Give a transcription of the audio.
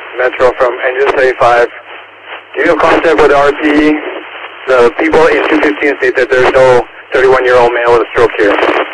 Metro from Engine 75. Do you have contact with RTE? The people in 215 state that there's no 31-year-old male with a stroke here.